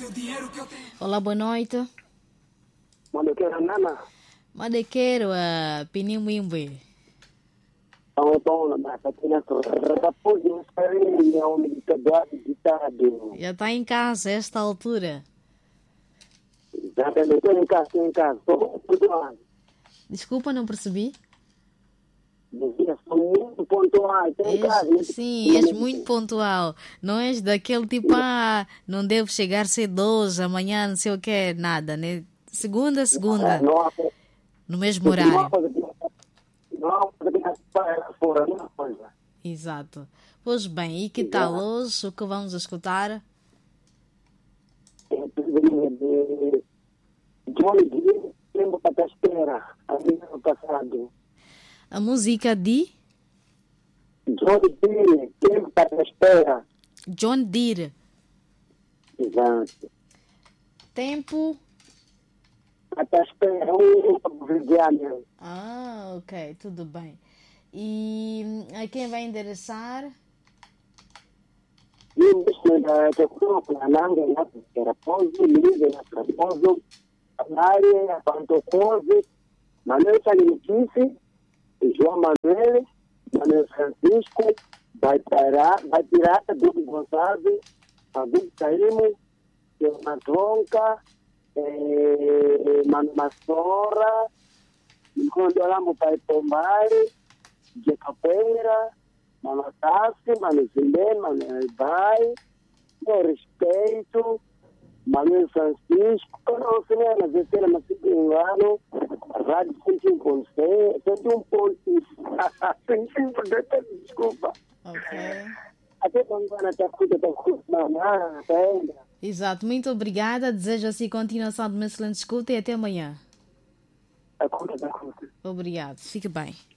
Olá, boa noite. Madequeira nana. Madequeiro, a Pinimwimbe. Então, na patina depois eu esperei a umidade ditado. Já está em casa a esta altura. Exatamente, estou em casa, estou pontual. Desculpa, não percebi. Dizia, sou muito pontual, estou em casa. Sim, és muito pontual. Não és daquele tipo, não devo chegar cedo amanhã, não sei o que, nada, né? Segunda, no mesmo horário. Não há coisa que para fora, não há coisa. Exato. Pois bem, e que tal hoje? O que vamos escutar? Johnny Deere, tempo para te esperar, ano passado. A música de Johnny Deere, tempo para te esperar. John Deere. Exato. Tempo. Até espera um vídeo. Ok, tudo bem. E a quem vai endereçar? Eu que eu na nanga, era pouso, liga, na pouso, a área, a pantocose, Manuel Saliniquice, João Manuel, Manuel Francisco, vai tirar a Duque Gonçalves, a Duque Caimo, Matronca, Mano Massora, enquanto olhamos para Pombare, de Capoeira, Mano Tassi, Mano Zilé, Mano Elbai, com respeito, Manuel Francisco, não sei, mas esse era mais ano, Rádio 101.6, 101.6, desculpa. Ok. Até quando vai na Tacuda, ainda. Exato, muito obrigada. Desejo assim continuação de uma excelente escuta e até amanhã. A conta da conta. Obrigado, fique bem.